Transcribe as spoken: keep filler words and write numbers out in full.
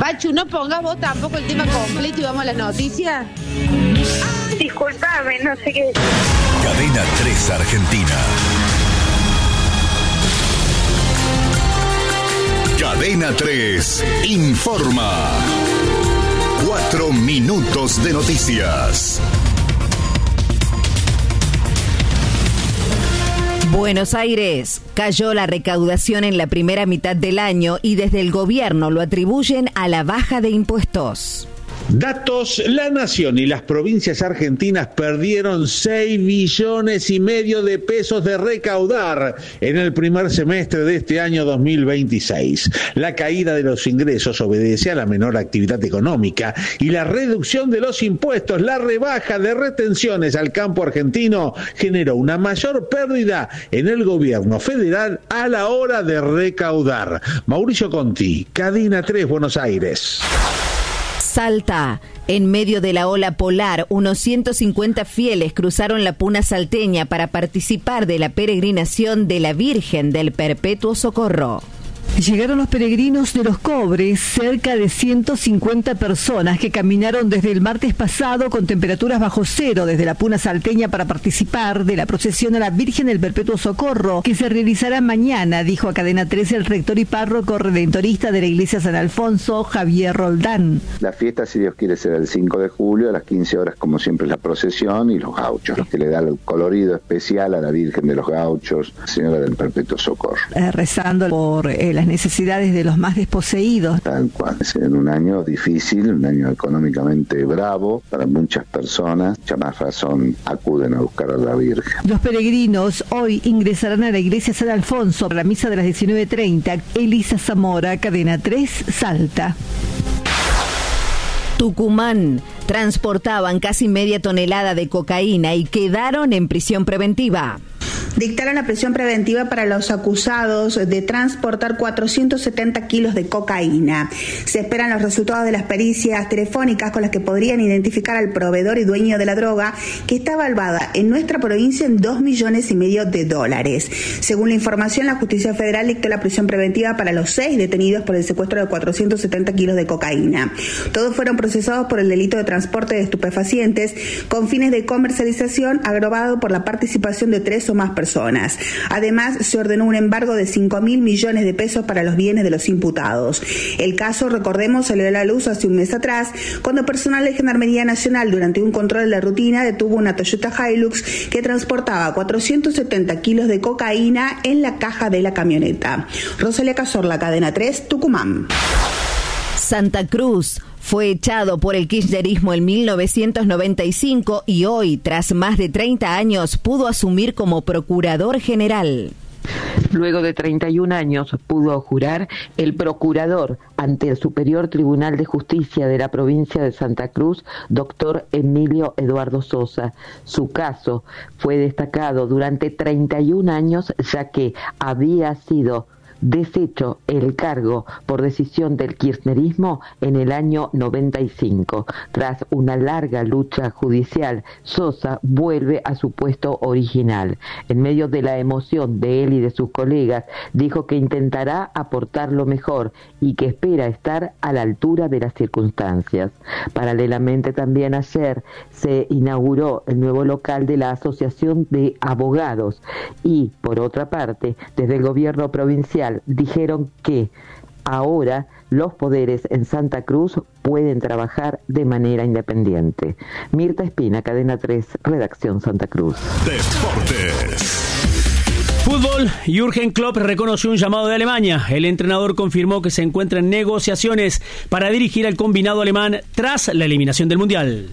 Pachu, no pongas vos tampoco el tema completo y vamos a las noticias. Disculpame, no sé qué. Cadena tres Argentina. Cadena tres informa. Cuatro minutos de noticias. Buenos Aires. Cayó la recaudación en la primera mitad del año y desde el gobierno lo atribuyen a la baja de impuestos. Datos: la nación y las provincias argentinas perdieron seis billones y medio de pesos de recaudar en el primer semestre de este año dos mil veintiséis. La caída de los ingresos obedece a la menor actividad económica y la reducción de los impuestos, la rebaja de retenciones al campo argentino generó una mayor pérdida en el gobierno federal a la hora de recaudar. Mauricio Conti, Cadena tres, Buenos Aires. Salta. En medio de la ola polar, unos ciento cincuenta fieles cruzaron la Puna salteña para participar de la peregrinación de la Virgen del Perpetuo Socorro. Llegaron los peregrinos de Los Cobres, cerca de ciento cincuenta personas que caminaron desde el martes pasado con temperaturas bajo cero desde la Puna salteña para participar de la procesión a la Virgen del Perpetuo Socorro, que se realizará mañana, dijo a Cadena trece el rector y párroco redentorista de la Iglesia San Alfonso, Javier Roldán. La fiesta, si Dios quiere, será el cinco de julio, a las quince horas, como siempre, es la procesión y los gauchos, que le da el colorido especial a la Virgen de los Gauchos, Señora del Perpetuo Socorro. Eh, rezando por el las necesidades de los más desposeídos. Tal cual, es en un año difícil, un año económicamente bravo para muchas personas, ya más razón acuden a buscar a la Virgen. Los peregrinos hoy ingresarán a la iglesia San Alfonso para la misa de las diecinueve treinta. Elisa Zamora, Cadena tres, Salta. Tucumán. Transportaban casi media tonelada de cocaína y quedaron en prisión preventiva. Dictaron la prisión preventiva para los acusados de transportar cuatrocientos setenta kilos de cocaína. Se esperan los resultados de las pericias telefónicas con las que podrían identificar al proveedor y dueño de la droga, que está valuada en nuestra provincia en dos millones y medio de dólares. Según la información, la Justicia Federal dictó la prisión preventiva para los seis detenidos por el secuestro de cuatrocientos setenta kilos de cocaína. Todos fueron procesados por el delito de transporte de estupefacientes con fines de comercialización agravado por la participación de tres o más personas. Personas. Además, se ordenó un embargo de cinco mil millones de pesos para los bienes de los imputados. El caso, recordemos, salió a la luz hace un mes atrás, cuando personal de Gendarmería Nacional, durante un control de la rutina, detuvo una Toyota Hilux que transportaba cuatrocientos setenta kilos de cocaína en la caja de la camioneta. Rosalia Cazorla, Cadena tres, Tucumán. Santa Cruz. Fue echado por el kirchnerismo en mil novecientos noventa y cinco y hoy, tras más de treinta años, pudo asumir como procurador general. Luego de treinta y un años pudo jurar el procurador ante el Superior Tribunal de Justicia de la provincia de Santa Cruz, doctor Emilio Eduardo Sosa. Su caso fue destacado durante treinta y un años, ya que había sido deshecho el cargo por decisión del kirchnerismo en el año noventa y cinco. Tras una larga lucha judicial, Sosa vuelve a su puesto original. En medio de la emoción de él y de sus colegas, dijo que intentará aportar lo mejor y que espera estar a la altura de las circunstancias. Paralelamente, también ayer se inauguró el nuevo local de la Asociación de Abogados y, por otra parte, desde el gobierno provincial dijeron que ahora los poderes en Santa Cruz pueden trabajar de manera independiente. Mirta Espina, Cadena tres, Redacción Santa Cruz. Deportes. Fútbol. Jürgen Klopp reconoció un llamado de Alemania. El entrenador confirmó que se encuentra en negociaciones para dirigir al combinado alemán tras la eliminación del Mundial.